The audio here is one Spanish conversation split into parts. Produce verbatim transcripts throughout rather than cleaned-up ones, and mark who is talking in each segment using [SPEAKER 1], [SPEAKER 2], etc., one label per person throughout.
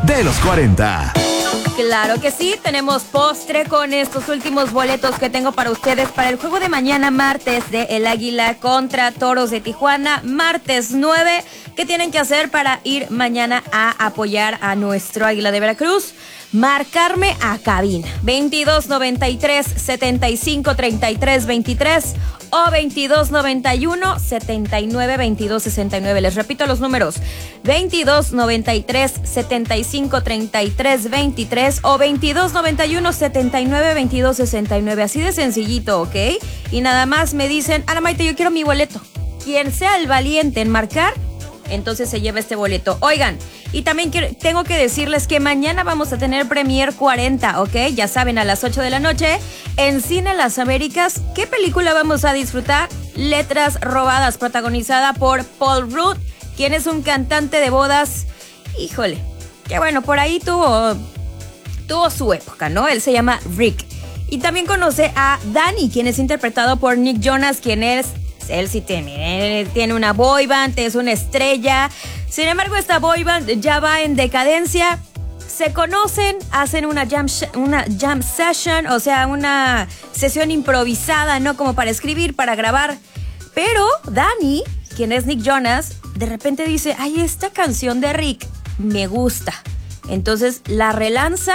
[SPEAKER 1] de los cuarenta.
[SPEAKER 2] Claro que sí, tenemos postre con estos últimos boletos que tengo para ustedes para el juego de mañana martes de El Águila contra Toros de Tijuana, martes nueve. ¿Qué tienen que hacer para ir mañana a apoyar a nuestro Águila de Veracruz? Marcarme a cabina veintidós noventa y tres, setenta y cinco, treinta y tres, veintitrés o veintidós noventa y uno, setenta y nueve, veintidós sesenta y nueve. Les repito los números: veintidós noventa y tres, setenta y cinco, treinta y tres, veintitrés o veintidós noventa y uno, setenta y nueve, veintidós sesenta y nueve. Así de sencillito, ¿ok? Y nada más me dicen: Ana Maite, yo quiero mi boleto. Quien sea el valiente en marcar, entonces se lleva este boleto. Oigan, y también quiero, tengo que decirles que mañana vamos a tener Premier cuarenta, ¿ok? Ya saben, a las ocho de la noche en Cine Las Américas. ¿Qué película vamos a disfrutar? Letras Robadas, protagonizada por Paul Rudd, quien es un cantante de bodas. Híjole, que bueno, por ahí tuvo, tuvo su época, ¿no? Él se llama Rick. Y también conoce a Danny, quien es interpretado por Nick Jonas, quien es... Él sí tiene, él tiene una boy band, es una estrella. Sin embargo, esta boy band ya va en decadencia. Se conocen, hacen una jam, una jam session, o sea, una sesión improvisada, ¿no? Como para escribir, para grabar. Pero Danny, quien es Nick Jonas, de repente dice: ay, esta canción de Rick me gusta. Entonces la relanza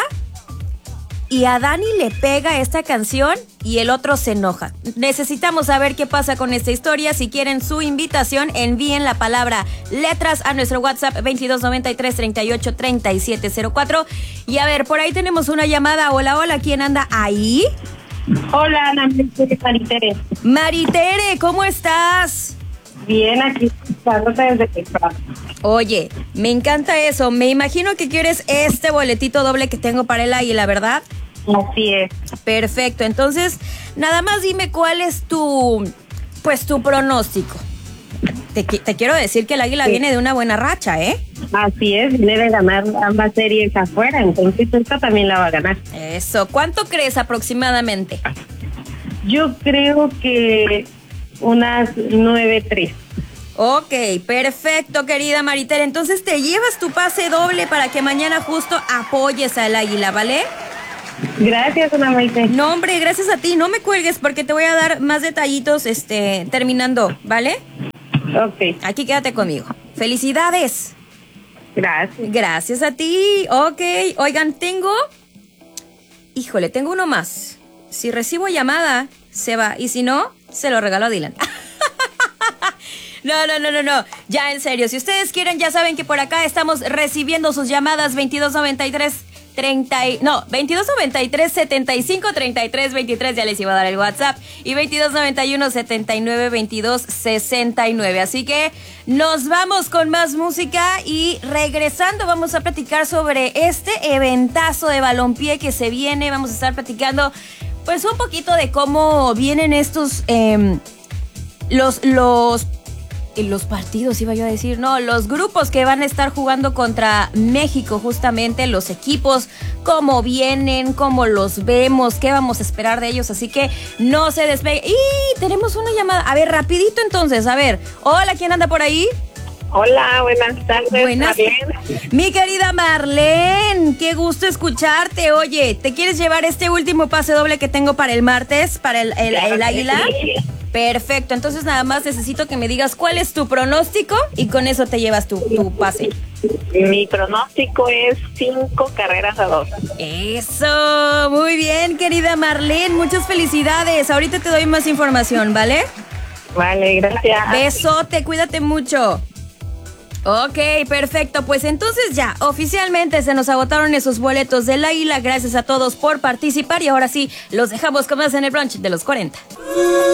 [SPEAKER 2] y a Danny le pega esta canción y el otro se enoja. Necesitamos saber qué pasa con esta historia. Si quieren su invitación, envíen la palabra letras a nuestro WhatsApp veintidós noventa y tres, treinta y ocho, treinta y siete cero cuatro. Y a ver, por ahí tenemos una llamada. Hola, hola, ¿quién anda ahí?
[SPEAKER 3] Hola, Ana, Maritere.
[SPEAKER 2] Maritere, ¿cómo estás?
[SPEAKER 3] Bien, aquí escuchándote desde temprano.
[SPEAKER 2] Oye, me encanta eso. Me imagino que quieres este boletito doble que tengo para el Águila, ¿verdad?
[SPEAKER 3] Así es.
[SPEAKER 2] Perfecto. Entonces, nada más dime cuál es tu, pues, tu pronóstico. Te, te quiero decir que el Águila sí viene de una buena racha, ¿eh?
[SPEAKER 3] Así es, viene de ganar ambas series afuera, entonces esta también la va a ganar.
[SPEAKER 2] Eso. ¿Cuánto crees aproximadamente?
[SPEAKER 3] Yo creo que unas nueve tres.
[SPEAKER 2] Ok, perfecto, querida Maritere. Entonces te llevas tu pase doble para que mañana justo apoyes al Águila, ¿vale?
[SPEAKER 3] Gracias, Ana Maite.
[SPEAKER 2] No, hombre, gracias a ti. No me cuelgues porque te voy a dar más detallitos este, terminando, ¿vale?
[SPEAKER 3] Ok.
[SPEAKER 2] Aquí quédate conmigo. ¡Felicidades!
[SPEAKER 3] Gracias.
[SPEAKER 2] Gracias a ti. Ok, oigan, tengo... Híjole, tengo uno más. Si recibo llamada, se va. Y si no, se lo regalo a Dylan. No, no, no, no, no. Ya, en serio. Si ustedes quieren, ya saben que por acá estamos recibiendo sus llamadas veintidós noventa y tres, treinta... No, veintidós noventa y tres, setenta y cinco, treinta y tres, veintitrés. Ya les iba a dar el WhatsApp. Y veintidós noventa y uno, setenta y nueve, veintidós sesenta y nueve. Así que nos vamos con más música y regresando vamos a platicar sobre este eventazo de balompié que se viene. Vamos a estar platicando pues un poquito de cómo vienen estos... Eh, los... los los partidos, iba yo a decir, no, los grupos que van a estar jugando contra México, justamente, los equipos, cómo vienen, cómo los vemos, qué vamos a esperar de ellos, así que no se despegue. ¡Y tenemos una llamada! A ver, rapidito entonces, a ver, hola, ¿quién anda por ahí?
[SPEAKER 3] Hola, buenas tardes,
[SPEAKER 2] buenas.
[SPEAKER 3] Marlene.
[SPEAKER 2] Mi querida Marlene, qué gusto escucharte. Oye, ¿te quieres llevar este último pase doble que tengo para el martes, para el, el,
[SPEAKER 3] Claro
[SPEAKER 2] el Águila?
[SPEAKER 3] Sí.
[SPEAKER 2] Perfecto, entonces nada más necesito que me digas cuál es tu pronóstico y con eso te llevas tu, tu pase.
[SPEAKER 3] Mi pronóstico es cinco carreras a dos.
[SPEAKER 2] Eso, muy bien, querida Marlene, muchas felicidades. Ahorita te doy más información, ¿vale?
[SPEAKER 3] Vale, gracias.
[SPEAKER 2] Besote, cuídate mucho. Ok, perfecto, pues entonces ya, oficialmente se nos agotaron esos boletos del Águila. Gracias a todos por participar y ahora sí, los dejamos con más en el brunch de los cuarenta.